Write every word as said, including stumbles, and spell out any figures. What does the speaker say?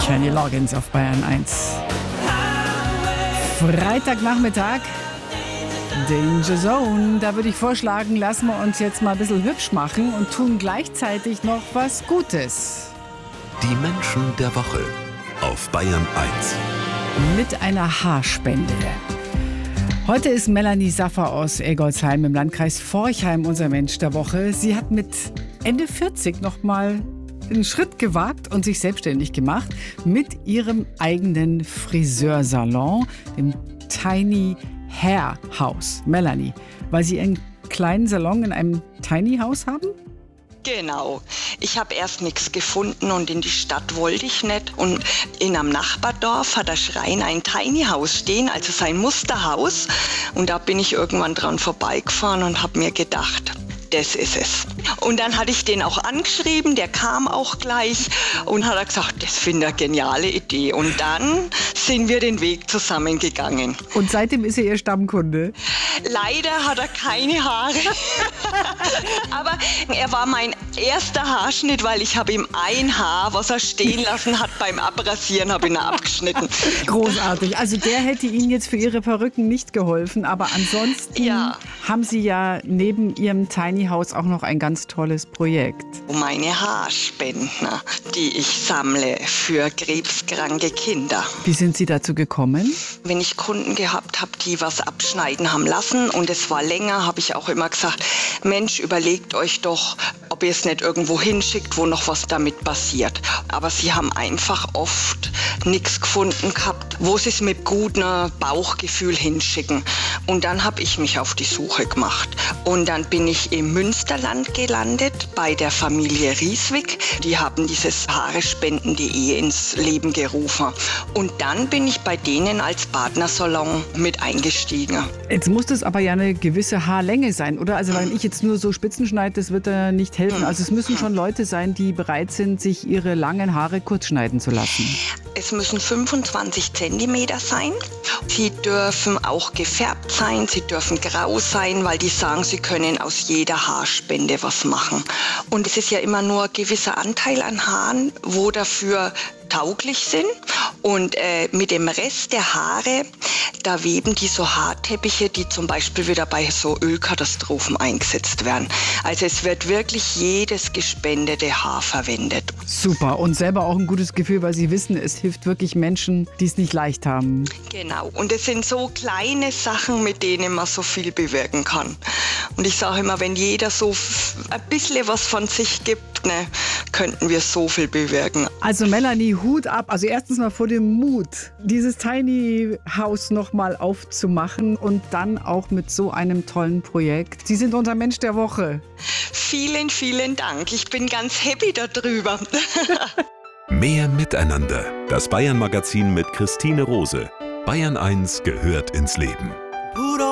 Kenny Loggins auf Bayern eins. Freitagnachmittag, Danger Zone. Da würde ich vorschlagen, lassen wir uns jetzt mal ein bisschen hübsch machen und tun gleichzeitig noch was Gutes. Die Menschen der Woche auf Bayern eins. Mit einer Haarspende. Heute ist Melanie Saffer aus Egolsheim im Landkreis Forchheim unser Mensch der Woche. Sie hat mit Ende vierzig noch mal einen Schritt gewagt und sich selbstständig gemacht mit ihrem eigenen Friseursalon, dem Tiny Hair House. Melanie, weil Sie einen kleinen Salon in einem Tiny House haben? Genau. Ich habe erst nichts gefunden und in die Stadt wollte ich nicht. Und in einem Nachbardorf hat der Schreiner ein Tiny House stehen, also sein Musterhaus. Und da bin ich irgendwann dran vorbeigefahren und habe mir gedacht, das ist es. Und dann hatte ich den auch angeschrieben, der kam auch gleich und hat gesagt, das finde ich eine geniale Idee. Und dann sind wir den Weg zusammengegangen. Und seitdem ist er Ihr Stammkunde? Leider hat er keine Haare. Aber er war mein erster Haarschnitt, weil ich habe ihm ein Haar, was er stehen lassen hat beim Abrasieren, habe ihn abgeschnitten. Großartig. Also der hätte Ihnen jetzt für Ihre Perücken nicht geholfen, aber ansonsten ja. haben Sie ja neben Ihrem Tiny House auch noch ein ganz tolles Projekt. Meine Haarspenden, die ich sammle für krebskranke Kinder. Wie sind Sie dazu gekommen? Wenn ich Kunden gehabt habe, die was abschneiden haben lassen und es war länger, habe ich auch immer gesagt, Mensch, überlegt euch doch, ob ihr es nicht irgendwo hinschickt, wo noch was damit passiert. Aber sie haben einfach oft nichts gefunden gehabt, wo sie es mit gutem Bauchgefühl hinschicken. Und dann habe ich mich auf die Suche gemacht. Und dann bin ich im Münsterland gelandet bei der Familie Rieswig. Die haben dieses Haarespenden punkt de ins Leben gerufen. Und dann bin ich bei denen als Partnersalon mit eingestiegen. Jetzt muss das aber ja eine gewisse Haarlänge sein, oder? Also wenn ich jetzt nur so Spitzen schneide, das wird da nicht helfen. Also es müssen schon Leute sein, die bereit sind, sich ihre langen Haare kurz schneiden zu lassen. Es müssen fünfundzwanzig Zentimeter sein. Sie dürfen auch gefärbt sein, sie dürfen grau sein, weil die sagen, sie können aus jeder Haarspende was machen. Und es ist ja immer nur ein gewisser Anteil an Haaren, wo dafür tauglich sind. Und äh, mit dem Rest der Haare, da weben die so Haarteppiche, die zum Beispiel wieder bei so Ölkatastrophen eingesetzt werden. Also es wird wirklich jedes gespendete Haar verwendet. Super. Und selber auch ein gutes Gefühl, weil Sie wissen, es hilft wirklich Menschen, die es nicht leicht haben. Genau. Und es sind so kleine Sachen, mit denen man so viel bewirken kann. Und ich sage immer, wenn jeder so ein bisschen was von sich gibt, ne, könnten wir so viel bewirken. Also Melanie, Hut ab. Also erstens mal vor dem Mut, dieses Tiny House noch mal aufzumachen und dann auch mit so einem tollen Projekt. Sie sind unser Mensch der Woche. Vielen, vielen Dank. Ich bin ganz happy darüber. Mehr Miteinander. Das Bayern-Magazin mit Christine Rose. Bayern eins gehört ins Leben.